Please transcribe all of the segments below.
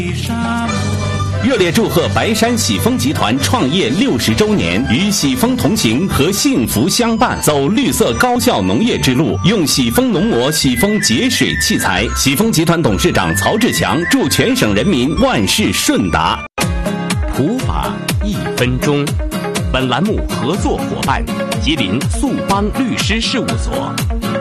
热烈祝贺白山喜丰集团创业60周年，与喜丰同行和幸福相伴，走绿色高效农业之路，用喜丰农膜、喜丰节水器材。喜丰集团董事长曹志强祝全省人民万事顺达。普法1分钟，本栏目合作伙伴吉林速邦律师事务所。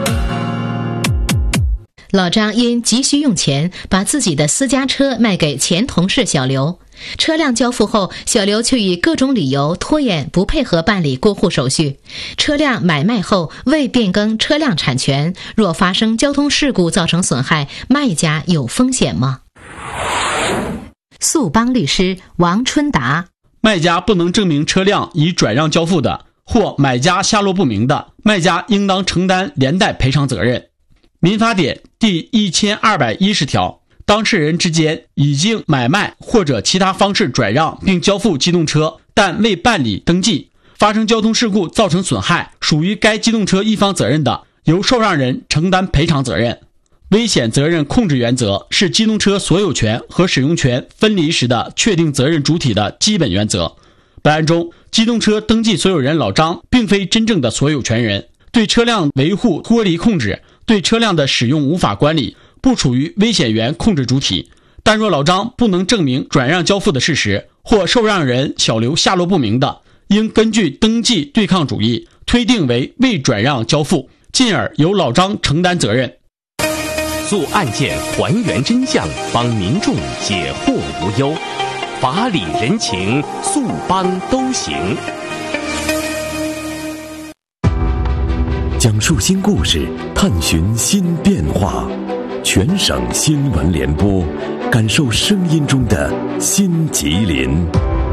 老张因急需用钱，把自己的私家车卖给前同事小刘。车辆交付后，小刘却以各种理由拖延，不配合办理过户手续。车辆买卖后未变更车辆产权，若发生交通事故造成损害，卖家有风险吗？速邦律师王春达： 卖家不能证明车辆已转让交付的，或买家下落不明的，卖家应当承担连带赔偿责任。民法典第1210条，当事人之间已经买卖或者其他方式转让并交付机动车，但未办理登记，发生交通事故造成损害，属于该机动车一方责任的，由受让人承担赔偿责任。危险责任控制原则是机动车所有权和使用权分离时的确定责任主体的基本原则。本案中，机动车登记所有人老张并非真正的所有权人，对车辆维护脱离控制，对车辆的使用无法管理，不处于危险源控制主体。但若老张不能证明转让交付的事实，或受让人小刘下落不明的，应根据登记对抗主义推定为未转让交付，进而由老张承担责任。 诉案件还原真相，帮民众解惑无忧，法理人情，速邦都行。 讲述新故事，探寻新变化，全省新闻联播，感受声音中的新吉林。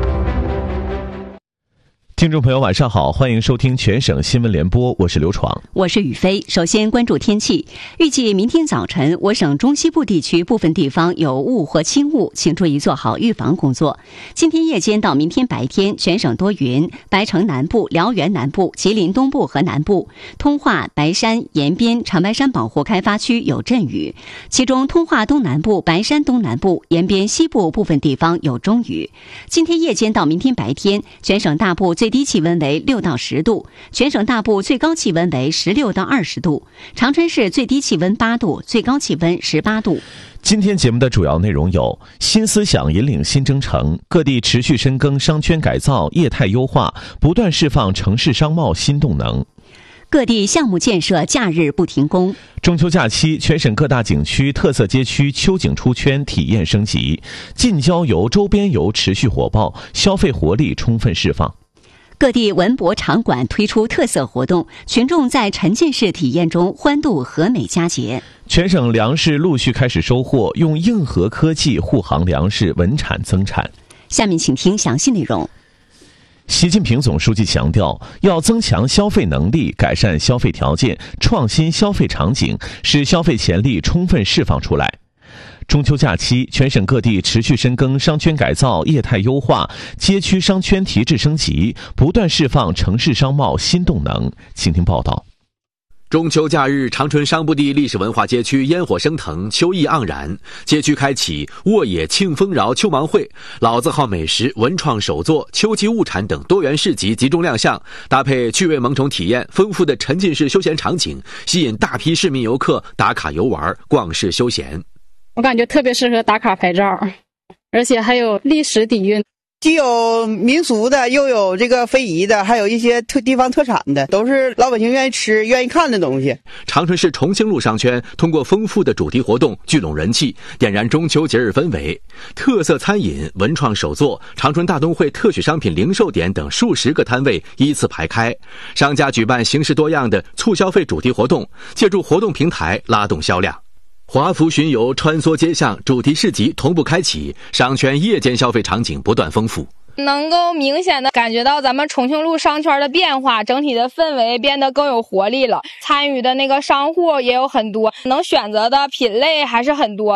听众朋友晚上好，欢迎收听全省新闻联播，我是刘闯， 我是雨飞。首先关注天气，预计明天早晨我省中西部地区部分地方有雾或轻雾，请注意做好预防工作。今天夜间到明天白天全省多云，白城南部、辽源南部、吉林东部和南部、通化、白山、延边、长白山保护开发区有阵雨，其中通化东南部、白山东南部、延边西部部分地方有中雨。今天夜间到明天白天全省大部最低气温为6到10度，全省大部最高气温为16到20度，长春市最低气温8度，最高气温18度。 今天节目的主要内容有：新思想引领新征程，各地持续深耕商圈改造、业态优化，不断释放城市商贸新动能； 各地项目建设假日不停工； 中秋假期，全省各大景区、特色街区秋景出圈，体验升级；近郊游、周边游持续火爆，消费活力充分释放。 各地文博场馆推出特色活动，群众在沉浸式体验中欢度和美佳节。 全省粮食陆续开始收获，用硬核科技护航粮食稳产增产。 下面请听详细内容。 习近平总书记强调，要增强消费能力，改善消费条件，创新消费场景，使消费潜力充分释放出来。中秋假期，全省各地持续深耕商圈改造、业态优化，街区商圈提质升级，不断释放城市商贸新动能。请听报道。 中秋假日，长春商埠地历史文化街区烟火升腾，秋意盎然。街区开启沃野庆丰饶秋芒会、老字号美食、文创手作、秋季物产等多元市集集中亮相，搭配趣味萌宠体验、丰富的沉浸式休闲场景，吸引大批市民游客打卡游玩、逛市休闲。 我感觉特别适合打卡拍照，而且还有历史底蕴， 既有民俗的，又有这个非遗的，还有一些地方特产的，都是老百姓愿意吃、愿意看的东西。 长春市重庆路商圈通过丰富的主题活动聚拢人气，点燃中秋节日氛围。特色餐饮、文创手作、长春大东会特许商品零售点等数十个摊位依次排开，商家举办形式多样的促消费主题活动，借助活动平台拉动销量。华服巡游穿梭街巷，主题市集同步开启，商圈夜间消费场景不断丰富， 能够明显的感觉到咱们重庆路商圈的变化，整体的氛围变得更有活力了。参与的那个商户也有很多，能选择的品类还是很多的。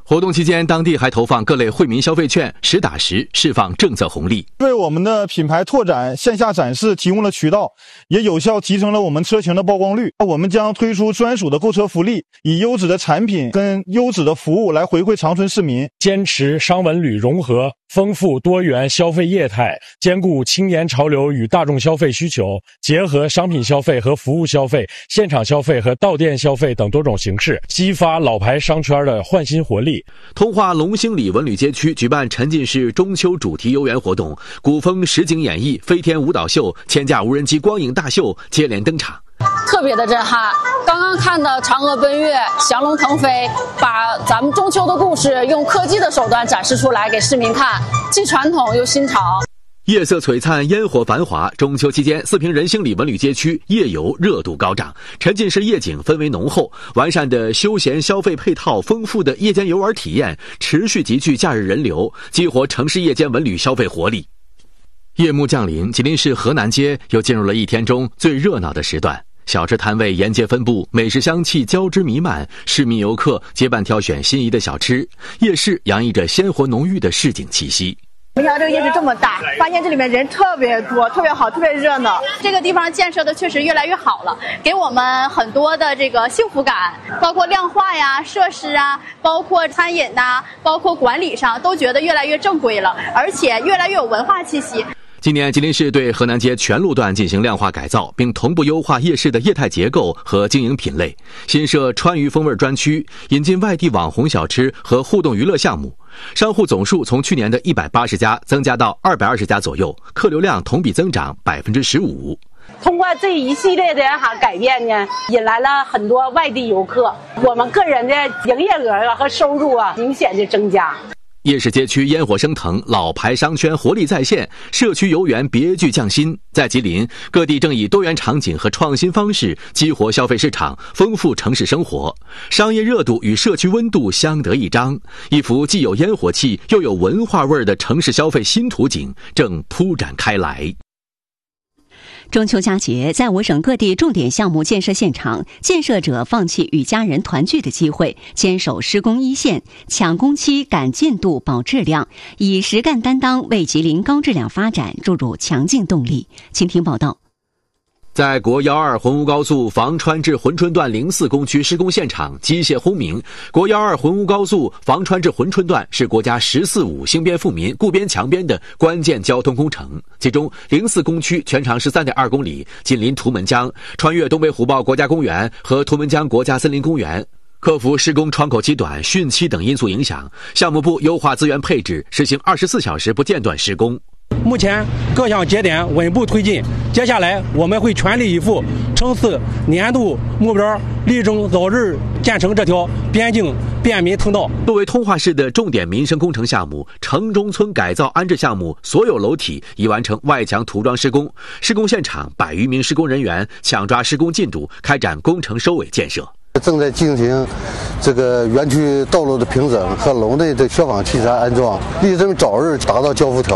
活动期间，当地还投放各类惠民消费券，实打实释放政策红利， 为我们的品牌拓展、线下展示提供了渠道，也有效提升了我们车型的曝光率。我们将推出专属的购车福利，以优质的产品跟优质的服务来回馈长春市民。 坚持商文旅融合，丰富多元消费业态，兼顾青年潮流与大众消费需求，结合商品消费和服务消费、现场消费和到店消费等多种形式，激发老牌商圈的焕新活力。 通化龙兴里文旅街区举办沉浸式中秋主题游园活动，古风实景演绎、飞天舞蹈秀、千架无人机光影大秀接连登场， 特别的震撼。刚刚看的嫦娥奔月、降龙腾飞，把咱们中秋的故事用科技的手段展示出来给市民看，既传统又新潮。 夜色璀璨，烟火繁华。中秋期间，四平人兴里文旅街区夜游热度高涨，沉浸式夜景氛围浓厚，完善的休闲消费配套，丰富的夜间游玩体验，持续集聚假日人流，激活城市夜间文旅消费活力。夜幕降临，吉林市河南街又进入了一天中最热闹的时段。小吃摊位沿街分布，美食香气交织弥漫，市民游客结伴挑选心仪的小吃，夜市洋溢着鲜活浓郁的市井气息。 没想到这个夜市这么大，发现这里面人特别多，特别好，特别热闹。这个地方建设的确实越来越好了，给我们很多的这个幸福感，包括量化呀、设施啊，包括餐饮呐，包括管理上，都觉得越来越正规了，而且越来越有文化气息。 今年，吉林市对河南街全路段进行量化改造，并同步优化夜市的业态结构和经营品类，新设川渝风味专区，引进外地网红小吃和互动娱乐项目。商户总数从去年的180家增加到220家左右，客流量同比增长15%。 通过这一系列的改变呢，引来了很多外地游客，我们个人的营业额和收入明显的增加。 夜市街区烟火升腾，老牌商圈活力再现，社区游园别具匠心。在吉林，各地正以多元场景和创新方式激活消费市场，丰富城市生活。商业热度与社区温度相得益彰，一幅既有烟火气又有文化味的城市消费新图景正铺展开来。 中秋佳节，在我省各地重点项目建设现场，建设者放弃与家人团聚的机会，坚守施工一线，抢工期、赶进度、保质量，以实干担当为吉林高质量发展注入强劲动力。请听报道。 在国112浑吴高速房川至珲春段04工区施工现场，机械轰鸣。国112浑吴高速房川至珲春段是国家“1045”兴边富民、固边强边的关键交通工程。其中04工区全长13.2公里，紧邻图门江，穿越东北虎豹国家公园和图门江国家森林公园。克服施工窗口期短、汛期等因素影响，项目部优化资源配置，实行24小时不间断施工。 目前各项节点稳步推进，接下来我们会全力以赴冲刺年度目标，力争早日建成这条边境便民通道。 作为通化市的重点民生工程项目，城中村改造安置项目所有楼体已完成外墙涂装施工，施工现场100余名施工人员抢抓施工进度，开展工程收尾建设。 正在进行这个园区道路的平整和楼内的消防器材安装，力争早日达到交付条件。